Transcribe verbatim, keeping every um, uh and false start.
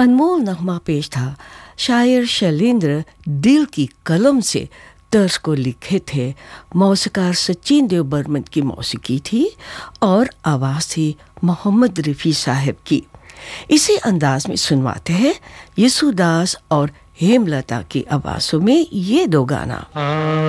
अनमोल नगमा पेश था। शायर शैलेंद्र दिल की कलम से तर्ज को लिखे थे। मौसीकार सचिन देव बर्मन की मौसीकी थी और आवाज़ थी मोहम्मद रफ़ी साहब की। इसी अंदाज में सुनवाते हैं येसुदास और हेमलता की आवाज़ों में ये दो गाना।